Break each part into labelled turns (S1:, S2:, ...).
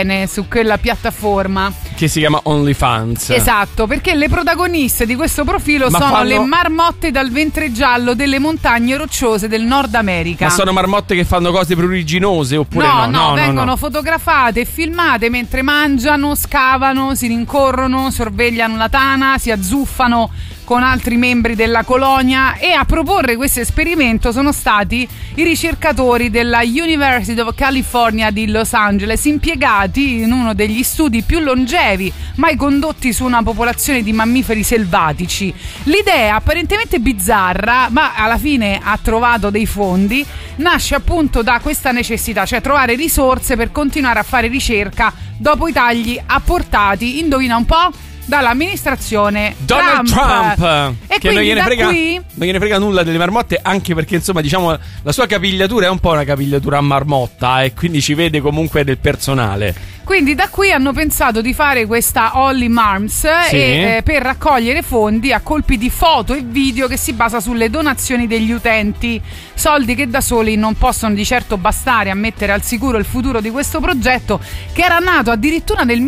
S1: su quella piattaforma
S2: che si chiama OnlyFans.
S1: Esatto, perché le protagoniste di questo profilo sono le marmotte dal ventre giallo delle montagne rocciose del Nord America.
S2: Ma sono marmotte che fanno cose pruriginose oppure no?
S1: No, vengono fotografate e filmate mentre mangiano, scavano, si rincorrono, sorvegliano la tana, si azzuffano con altri membri della colonia. E a proporre questo esperimento sono stati i ricercatori della University of California di Los Angeles, impiegati in uno degli studi più longevi mai condotti su una popolazione di mammiferi selvatici. L'idea, apparentemente bizzarra, ma alla fine ha trovato dei fondi, nasce appunto da questa necessità, cioè trovare risorse per continuare a fare ricerca dopo i tagli apportati, indovina un po', dall'amministrazione
S2: Donald Trump.
S1: E
S2: che non gliene frega nulla delle marmotte, anche perché insomma diciamo la sua capigliatura è un po' una capigliatura a marmotta e quindi ci vede comunque del personale.
S1: Quindi da qui hanno pensato di fare questa Only Marms, sì, per raccogliere fondi a colpi di foto e video che si basa sulle donazioni degli utenti, soldi che da soli non possono di certo bastare a mettere al sicuro il futuro di questo progetto, che era nato addirittura nel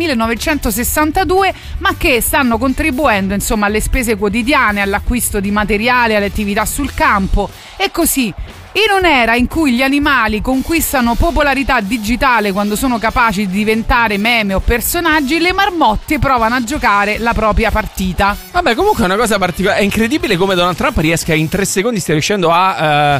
S1: 1962, ma che stanno contribuendo insomma alle spese quotidiane, all'acquisto di materiale, alle attività sul campo. E così, in un'era in cui gli animali conquistano popolarità digitale quando sono capaci di diventare meme o personaggi, le marmotte provano a giocare la propria partita.
S2: Vabbè, comunque è una cosa particolare. È incredibile come Donald Trump riesca in 3 secondi stia riuscendo a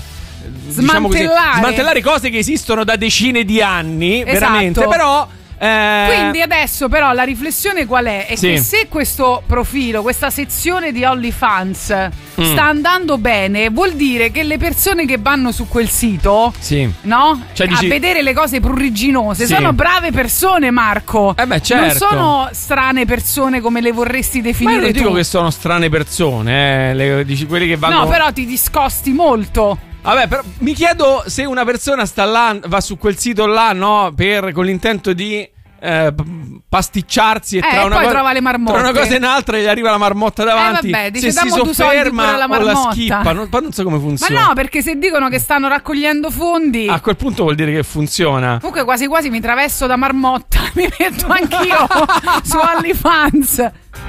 S2: smantellare cose che esistono da decine di anni. Esatto. Veramente. Però
S1: quindi adesso però la riflessione qual è? È che se questo profilo, questa sezione di OnlyFans sta andando bene, vuol dire che le persone che vanno su quel sito, no? Cioè, a vedere le cose pruriginose, sono brave persone, Marco.
S2: Certo.
S1: Non sono strane persone come le vorresti definire.
S2: Ma io non dico
S1: tu
S2: che sono strane persone, dici quelli che vanno.
S1: No, però ti discosti molto.
S2: Vabbè, però mi chiedo se una persona sta là, va su quel sito là, no, con l'intento di pasticciarsi e
S1: poi trova le marmotte.
S2: Tra una cosa e un'altra gli arriva la marmotta davanti.
S1: Dice,
S2: se si sofferma o la schippa, non so come funziona.
S1: Ma no, perché se dicono che stanno raccogliendo fondi,
S2: a quel punto vuol dire che funziona.
S1: Comunque quasi quasi mi travesto da marmotta, mi metto anch'io su OnlyFans.